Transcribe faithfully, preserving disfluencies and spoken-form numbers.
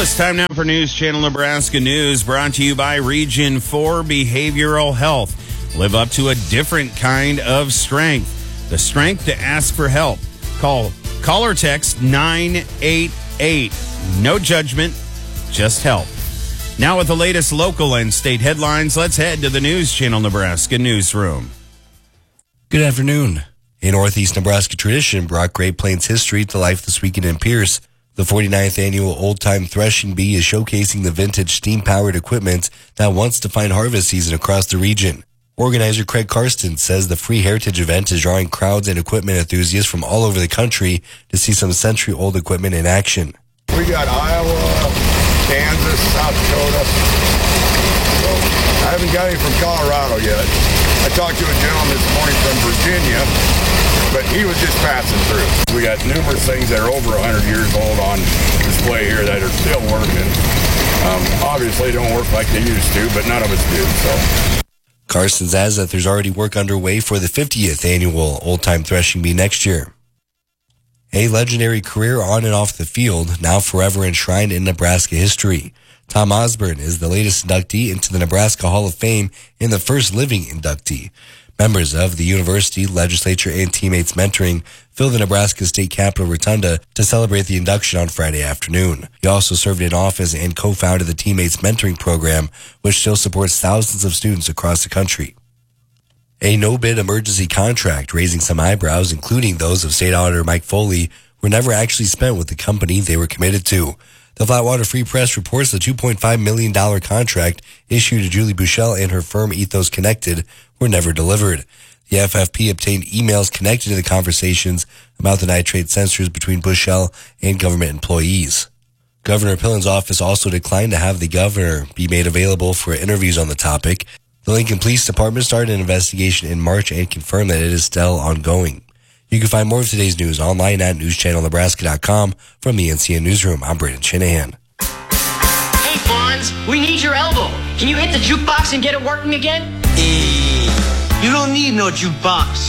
Well, it's time now for News Channel Nebraska News, brought to you by Region four Behavioral Health. Live up to a different kind of strength. The strength to ask for help. Call, call or text nine eight eight. No judgment, just help. Now with the latest local and state headlines, let's head to the News Channel Nebraska newsroom. Good afternoon. A Northeast Nebraska tradition brought Great Plains history to life this weekend in Pierce. The forty-ninth annual Old Time Threshing Bee is showcasing the vintage steam-powered equipment that once defined harvest season across the region. Organizer Craig Karsten says the free heritage event is drawing crowds and equipment enthusiasts from all over the country to see some century-old equipment in action. We got Iowa, Kansas, South Dakota. So I haven't got any from Colorado yet. I talked to a gentleman this morning from Virginia, but he was just passing through. We got numerous things that are over one hundred years old on display here that are still working. Um, obviously don't work like they used to, but none of us do. So Carson says that there's already work underway for the fiftieth annual Old Time Threshing Bee next year. A legendary career on and off the field, now forever enshrined in Nebraska history. Tom Osborne is the latest inductee into the Nebraska Hall of Fame and the first living inductee. Members of the university, legislature, and teammates mentoring filled the Nebraska State Capitol Rotunda to celebrate the induction on Friday afternoon. He also served in office and co-founded the Teammates Mentoring Program, which still supports thousands of students across the country. A no-bid emergency contract raising some eyebrows, including those of State Auditor Mike Foley, were never actually spent with the company they were committed to. The Flatwater Free Press reports the two point five million dollars contract issued to Julie Bushell and her firm Ethos Connected were never delivered. The F F P obtained emails connected to the conversations about the nitrate sensors between Bushell and government employees. Governor Pillen's office also declined to have the governor be made available for interviews on the topic. The Lincoln Police Department started an investigation in March and confirmed that it is still ongoing. You can find more of today's news online at news channel nebraska dot com. From the N C N Newsroom, I'm Braden Shanahan. Hey, Fonz, we need your elbow. Can you hit the jukebox and get it working again? Hey, you don't need no jukebox.